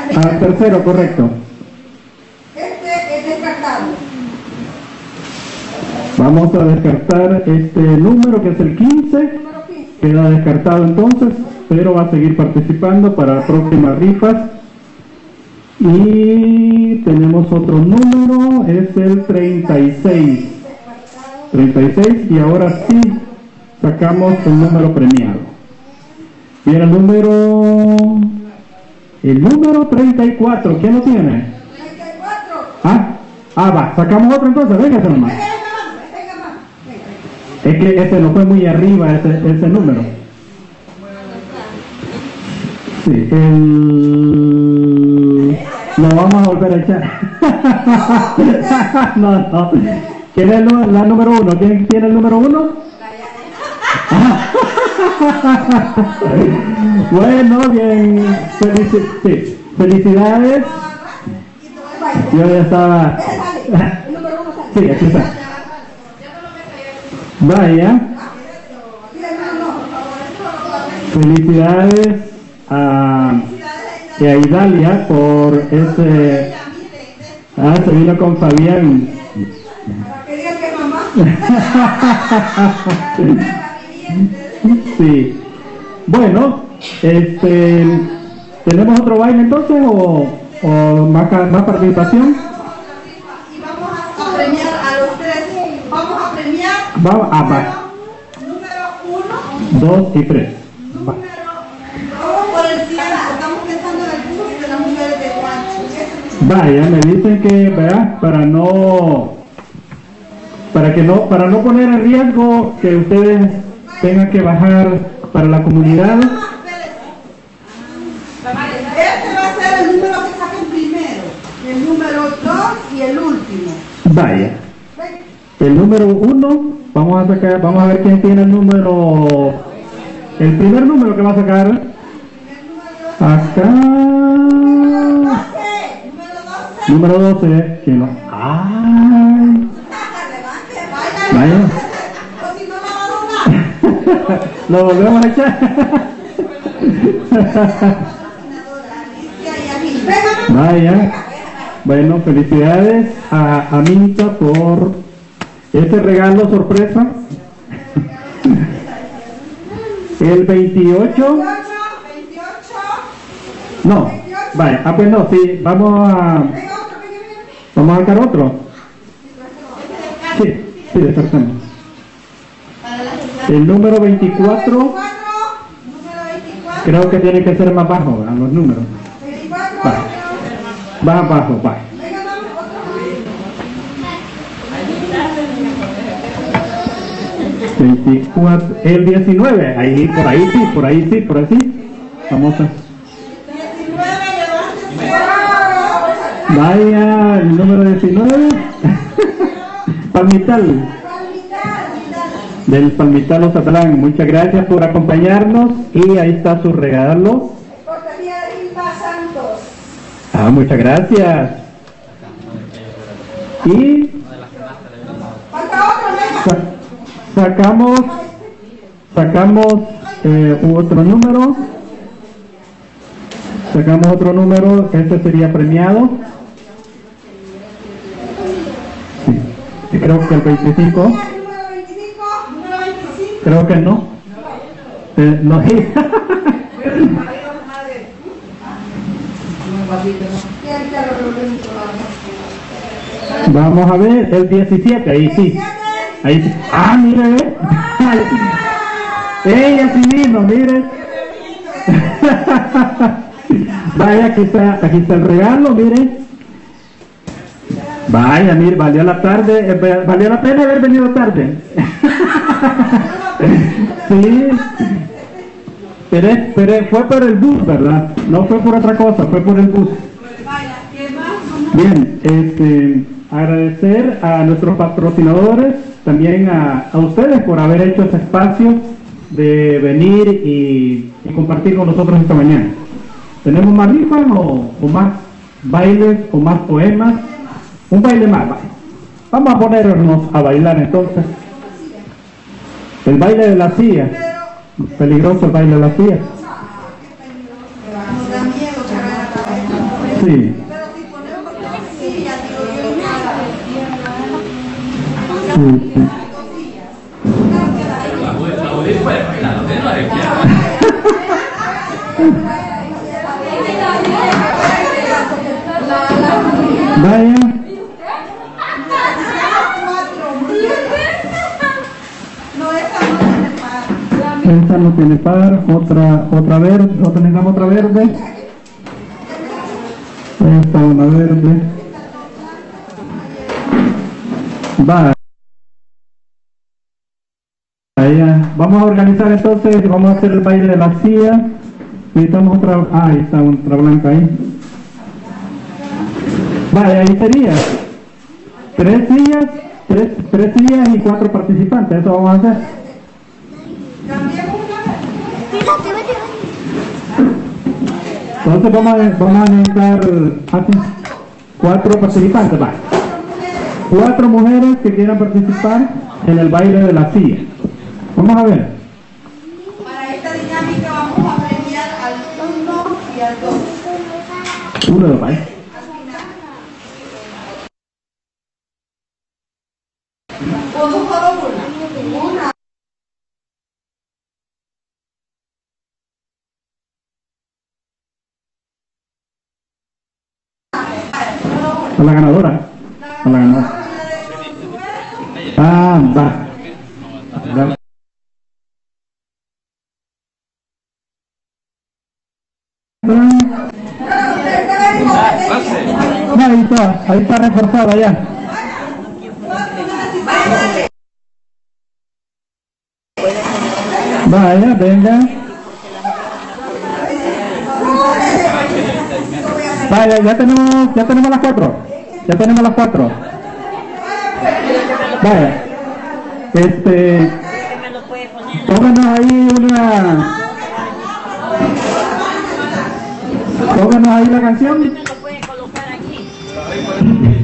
Ah, tercero, correcto. Este es descartado. Vamos a descartar este número que es el 15. Número 15. Queda descartado entonces, pero va a seguir participando para próximas rifas. Y tenemos otro número, es el 36. 36, y ahora sí sacamos el número premiado. Y el número 34, ¿quién lo tiene? 34. Va, sacamos otro entonces, véngase nomás. Es que ese no fue muy arriba, ese número. Sí, lo vamos a volver a echar. No. ¿Quién es la número 1? ¿Quién tiene el número 1? Bueno, bien. Felicidades. Yo ya estaba. Sí, aquí está. Vaya. Felicidades a Idalia por ese. Se vino con Fabián. Sí. Bueno, ¿tenemos otro baile entonces o más participación? Y vamos a premiar a los tres. Vamos a premiar. Número 1, 2 y 3. Vamos por el cielo. Estamos pensando en el bus de las mujeres de Guancho. Vaya, me dicen que, ¿verdad? Para no poner en riesgo que ustedes tengan que bajar para la comunidad. Este va a ser el número que saquen primero, el número 2 y el último. Vaya. El número 1, vamos a ver quién tiene el primer número que va a sacar. Acá. Número 12. ¿Quién lo? ¡Ay! Vaya. Lo volvemos a echar. Vaya. Bueno, felicidades a Aminta por este regalo sorpresa. El 28. No. Vaya. Pues no, sí. Vamos a sacar otro. Sí, descartamos. El número 24. Creo que tiene que ser más bajo, ¿verdad? Los números. Va abajo, va. El 19, ahí, por ahí sí. Vamos a. Vaya, el número 19. Palmital. Del Palmital Ozatlán. Muchas gracias por acompañarnos y ahí está su regalo. Muchas gracias. Y sacamos otro número. Sacamos otro número, este sería premiado. Sí, creo que el 25. Creo que no. No. Vamos a ver, el 17, ahí sí. Mire. Ella sí vino, mire. Vaya, aquí está el regalo, mire. Vaya, mire, valió la pena haber venido tarde. Sí. Pero fue por el bus, ¿verdad? No fue por otra cosa, fue por el bus. Bien, agradecer a nuestros patrocinadores, también a ustedes por haber hecho ese espacio de venir y compartir con nosotros esta mañana. ¿Tenemos más rifas o más bailes o más poemas? Un baile más, vale. Vamos a ponernos a bailar entonces. El baile de la silla. Peligroso el baile de la silla. Sí. Pero si ponemos dos sillas, digo yo, Sí, sí. Vaya, no, esa no tiene par. esta no tiene par, otra verde, otra tengamos otra verde. Esta una verde. Vaya. Vamos a organizar entonces, vamos a hacer el baile de la silla. Necesitamos otra, ahí está otra blanca ahí. Vaya, ahí sería tres sillas y 4 participantes, eso vamos a hacer. Entonces vamos a necesitar 4 participantes, va. 4 mujeres que quieran participar en el baile de la silla. Vamos a ver. Para esta dinámica vamos a premiar al 1 y al 2. 1 de baile. O no solo una. A la ganadora. A la ganadora. Ah, va. Ahí está reforzada ya. Vaya, venga. Vaya, ya tenemos las 4. Ya tenemos las 4. Vaya. Pónganos ahí Pónganos ahí la canción.